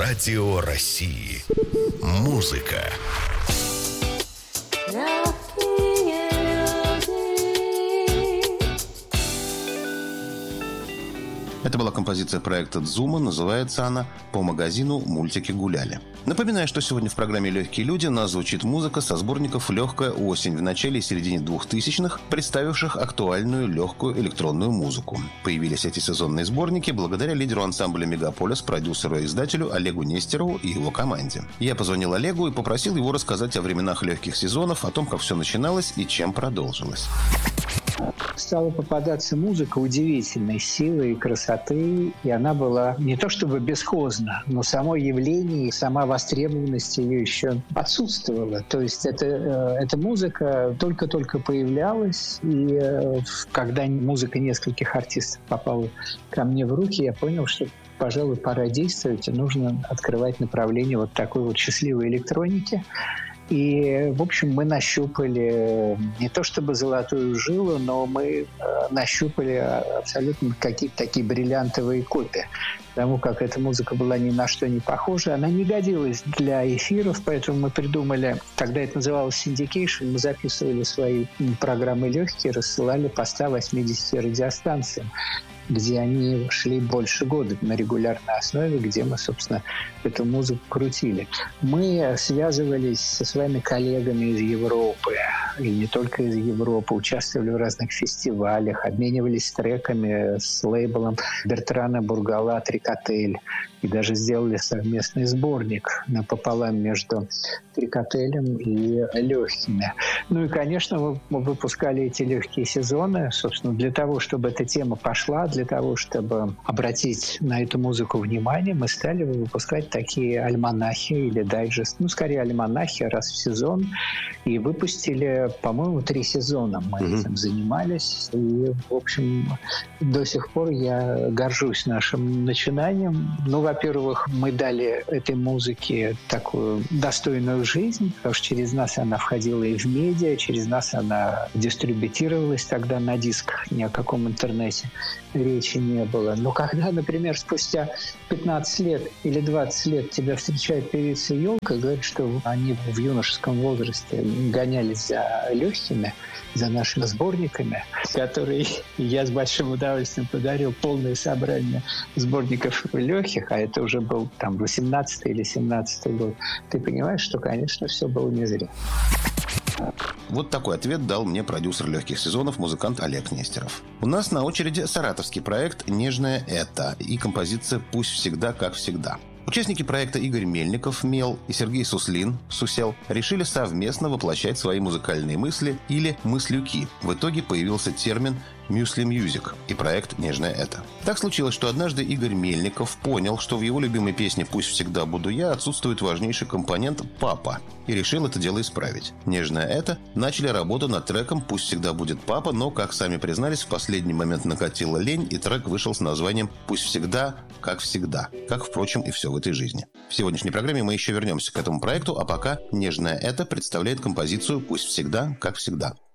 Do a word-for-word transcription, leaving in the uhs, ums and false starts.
Радио России. Музыка. Это была композиция проекта «Дзума». Называется она «По магазину мультики гуляли». Напоминаю, что сегодня в программе «Легкие люди» у нас звучит музыка со сборников «Легкая осень» в начале и середине двухтысячных, представивших актуальную легкую электронную музыку. Появились эти сезонные сборники благодаря лидеру ансамбля «Мегаполис», продюсеру и издателю Олегу Нестерову и его команде. Я позвонил Олегу и попросил его рассказать о временах легких сезонов, о том, как все начиналось и чем продолжилось. Стала попадаться музыка удивительной силы и красоты, и она была не то чтобы бесхозна, но само явление и сама востребованность ее еще отсутствовала. То есть это, эта музыка только-только появлялась, и когда музыка нескольких артистов попала ко мне в руки, я понял, что, пожалуй, пора действовать, и нужно открывать направление вот такой вот счастливой электроники. И, в общем, мы нащупали не то чтобы золотую жилу, но мы нащупали абсолютно какие-то такие бриллиантовые копии. Потому как эта музыка была ни на что не похожа. Она не годилась для эфиров, поэтому мы придумали, тогда это называлось syndication, мы записывали свои программы легкие, рассылали по ста восьмидесяти радиостанциям, где они шли больше года на регулярной основе, где мы, собственно, эту музыку крутили. Мы связывались со своими коллегами из Европы, и не только из Европы, участвовали в разных фестивалях, обменивались треками с лейблом Бертрана Бургала «Трикотель», и даже сделали совместный сборник напополам между «Трикотелем» и «Легкими». Ну и, конечно, мы выпускали эти легкие сезоны, собственно, для того, чтобы эта тема пошла, для того, чтобы обратить на эту музыку внимание, мы стали выпускать такие альманахи или дайджест, ну, скорее альманахи раз в сезон, и выпустили, по-моему, три сезона мы mm-hmm. этим занимались, и, в общем, до сих пор я горжусь нашим начинанием. Ну, во-первых, мы дали этой музыке такую достойную жизнь, потому что через нас она входила и в медиа, через нас она дистрибутировалась тогда на дисках, ни о каком интернете речи не было. Но когда, например, спустя пятнадцать лет или двадцать лет тебя встречает певица Ёлка и говорит, что они в юношеском возрасте гонялись за легкими, за нашими сборниками, которые я с большим удовольствием подарил, полное собрание сборников легких, а это уже был там восемнадцатый или семнадцатый год, ты понимаешь, что, конечно, все было не зря. Вот такой ответ дал мне продюсер «Легких сезонов», музыкант Олег Нестеров. У нас на очереди саратовский проект «Нежное это» и композиция «Пусть всегда, как всегда». Участники проекта Игорь Мельников, Мел, и Сергей Суслин, Сусел, решили совместно воплощать свои музыкальные мысли или мыслюки. В итоге появился термин «Мюсли Мьюзик» и проект «Нежное это». Так случилось, что однажды Игорь Мельников понял, что в его любимой песне «Пусть всегда буду я» отсутствует важнейший компонент «папа», и решил это дело исправить. «Нежное это» начали работу над треком «Пусть всегда будет папа», но, как сами признались, в последний момент накатила лень, и трек вышел с названием «Пусть всегда, как всегда», как, впрочем, и все в этой жизни. В сегодняшней программе мы еще вернемся к этому проекту, а пока «Нежное это» представляет композицию «Пусть всегда, как всегда».